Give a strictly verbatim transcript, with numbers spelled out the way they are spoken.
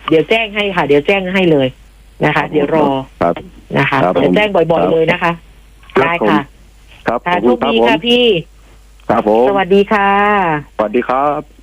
เดี๋ยวแจ้งให้ค่ะ เดี๋ยวแจ้งให้เลยนะคะ เดี๋ยวรอครับนะคะครับเดี๋ยวแจ้งบ่อยๆเลยนะคะครับได้ค่ะครับค่ะขอบโชคุณคครับดีผมค่ะพี่ครับผมสวัสดีค่ะสวัสดีครับ